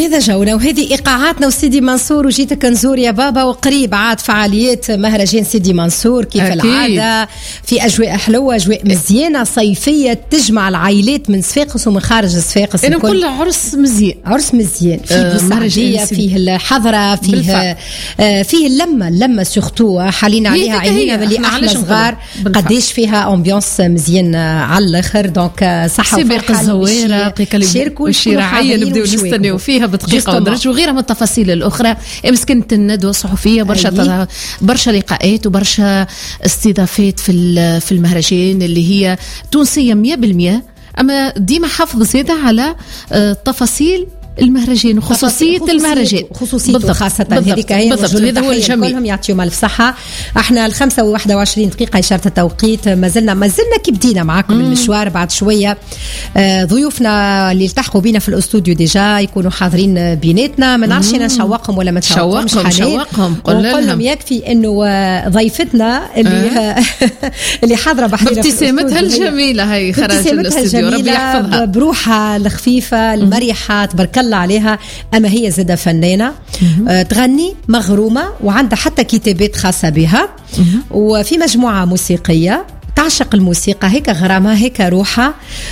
وهذا جونا وهذه إيقاعاتنا وسيدي منصور وجيتك نزور يا بابا. وقريب عاد فعاليات مهرجان سيدي منصور كيف أكيد. العادة في أجواء حلوة، أجواء مزيانة صيفية تجمع العائلات من صفاقس ومن خارج صفاقس. أنا نقول عرس مزيان، عرس مزيان فيه بوسعدية، فيه الحضرة، فيه اللمة سورتو حالين عليها عينينا باللي احنا صغار قديش فيها امبيونس مزيان على الاخر. دونك صحة سباق الزويرة والشراعية نبداو نستناو فيها بدقيقة ودرجة وغيرها من التفاصيل الأخرى. أمس كانت الندوة الصحفية برشا لقاءات وبرشا استضافات في المهرجان اللي هي تونسية 100%، أما ديما حافظ زيادة على تفاصيل المهرجان وخصوصية المهرجان، خصوصيته خاصة هذيك هي. هذا هو الجميل. كلهم يعطيهم الف صحة. احنا 5:21 دقيقة إشارة التوقيت. ما زلنا كي بدينا معاكم المشوار. بعد شوية ضيوفنا اللي التحقوا بينا في الاستوديو ديجا يكونوا حاضرين بيناتنا. ما نعرفش نشوقهم ولا ما نشوقهمش. شوقهم قول لهم يكفي انه ضيفتنا اللي حاضرة بحضيرة ابتسامتها الجميلة هي خرج الاستوديو ربي يحفظها بروحها الخفيفة المريحة تبارك الله عليها. أما هي زادة فنانة تغني مغرومة وعندها حتى كتابات خاصة بها وفي مجموعة موسيقية تعشق الموسيقى، هيك غرامها هيك روحها.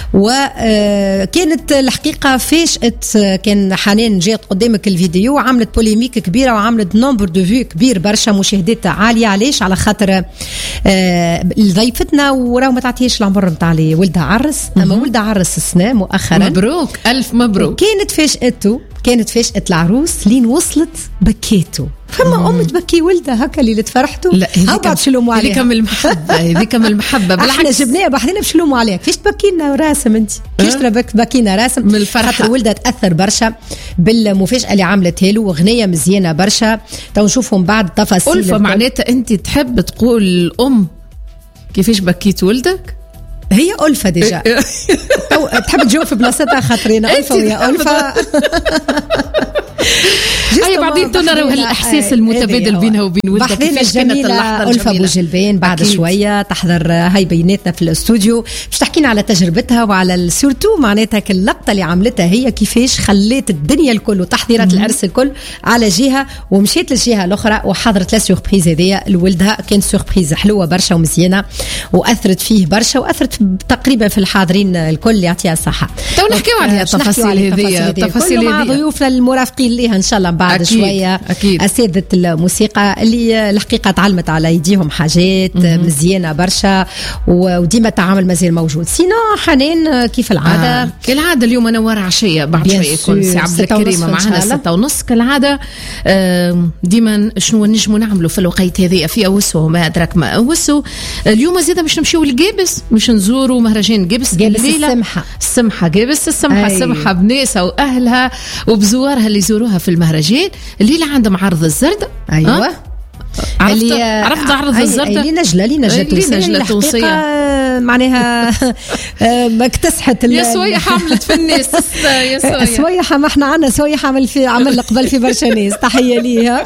وكانت الحقيقة فاشت كان حنان جات قدامك الفيديو وعملت بوليميك كبيرة وعملت نمبر دو فيو كبير برشا، مشاهدات عالية. علاش؟ على خاطر ضيفتنا وراو ما تعطيش العمر نتاع ولدها عرس، أما ولدها عرس السنة مؤخرا. مبروك ألف مبروك. كانت فاجأت العروس لين وصلت بكيته. فما أم تبكي ولدها هكا اللي تفرحته. لا هذيك بشلوموا عليها. هذيك من المحبة بالعكس. احنا جبناها بحدنا بشلوموا عليها. كيش تبكينا راسم انت؟ كيش بكينا راسم من الفرحة؟ خاطر ولدها تأثر برشا بالمفاجأة اللي عملتها له وغنية مزيانة برشا. تو نشوفهم بعد تفاصيل. ألفة معناتها انت تحب تقول الأم كيفاش بكيت ولدك؟ هي ألفة ديجا. تحب تجاوب في بلاصتها خاطرينا ألفة ويا ألفة. هاي بعدين تنروا هالإحساس المتبادل بينها وبين ولدها. كيفاش كانت اللحظة ألفة بوجلبان بعد أكيد. شوية تحضر هاي بيناتنا في الاستوديو باش تحكينا على تجربتها وعلى سورتو معناتها اللقطة اللي عملتها هي كيفاش خليت الدنيا الكل وتحضيرات العرس الكل على جهة ومشيت للجهة الأخرى وحضرت لا سوربريز هذيا لولدها. كان سوربريز حلوة برشا ومزيانة وأثرت فيه برشا وأثرت تقريبا في الحاضرين الكل. يعطيها الصحة. تو نحكيو عليها التفاصيل هذه مع ضيوفنا المرافقين ليها إن شاء الله بعد أكيد. شوية أكيد. أساتذة الموسيقى اللي الحقيقة تعلمت على يديهم حاجات مزيانة برشا وديما التعامل مازال موجود. سينو حنان كيف العادة كالعادة اليوم نوار عشية بعد شوية يكون سي عبد الكريم معنا 6:30 كالعادة. ديما شنو نجموا نعملوا في الوقت هذه في أوسو وما أدرك ما أوسو. اليوم زيادة مش نمشيو للجابس مش نزوروا مهرجان جابس السمحة جابس السمحة بناسها وأهلها وبزوارها اللي يزوروها في المهرجان. الليلة عندهم عرض الزردة. أيوة عرفت عرض الزردة اللي نجلة تونسية معناها اكتسحت يا سويحة عملت في الناس. يا سويحة ما احنا عنا سويحة عمل قبل في برشا ناس. تحية ليها.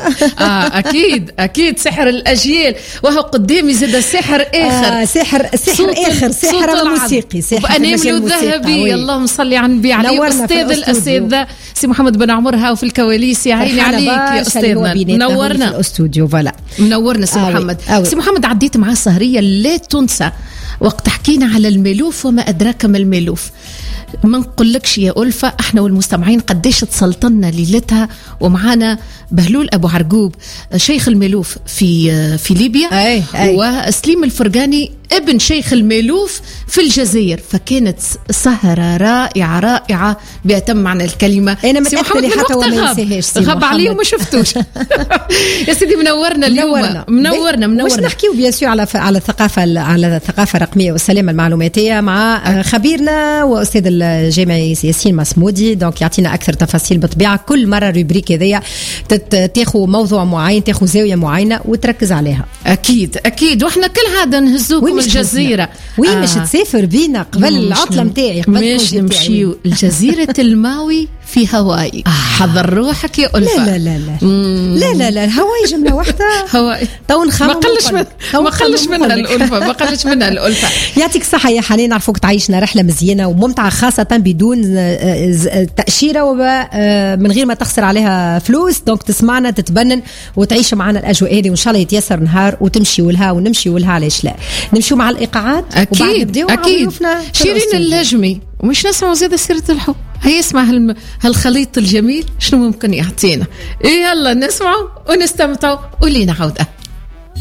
أكيد سحر الأجيال وهو قدامي زاد سحر آخر. سحر موسيقي وبأنامل الذهبي. اللهم صل على النبي عليه. الأستاذ سي محمد بن عمرها وفي الكواليس. يا عيني عليك يا أستاذنا منورنا في الاستوديو. فوالا منورنا سي محمد. سي محمد عديت معاه سهرية لا تنسى وقت حكينا على الملوف وما أدراك ما الملوف. ما نقولكش يا ألفة احنا والمستمعين قديش اتصلتنا ليلتها ومعانا بهلول أبو عرقوب شيخ الملوف في ليبيا. وسليم الفرقاني ابن شيخ الملوف في الجزائر. فكانت سهرة رائعة بأتم معنى الكلمة. أنا متأكدة حتى وما ينسيهاش غاب عليه وما شفتوش. يا سيدي منورنا اليوم. منورنا وش نحكيو بيسيو على الثقافة الرقمية والسلامة المعلوماتية مع خبيرنا وأستاذ الجامعي ياسين مسمودي. دونك يعطينا أكثر تفاصيل بطبيعة. كل مرة روبريك هذيا تاخذ موضوع معين تاخذ زاوية معينة وتركز عليها. أكيد وإحنا كل عادة نهزوكم الجزيرة. وين مش تسافر بينا قبل العطلة متاعي مش نمشيو الجزيرة الماوي في هواي. حضر روحك يا ألفة. لا لا لا لا لا لا الهواي جملة واحدة. هواي تو نخمم ما قلش منها الألفة، ما قلش منها الألفة. يعطيك الصحة يا حنين، نعرفوك تعيشنا رحلة مزيانة وممتعة، خاصة بدون تأشيرة ومن غير ما تخسر عليها فلوس. دونك تسمعنا تتبنن وتعيش معنا الأجواء هذه، وإن شاء الله يتيسر نهار وتمشي ولها ونمشي ولها. علاش لا؟ نمشيو مع الإيقاعات. أكيد أكيد. شيرين اللجمي ومش نسمع زيادة سيرة الحب. هي اسمع هالخليط الجميل شنو ممكن يعطينا. يلا نسمعه ونستمتعوا ولينا عودة.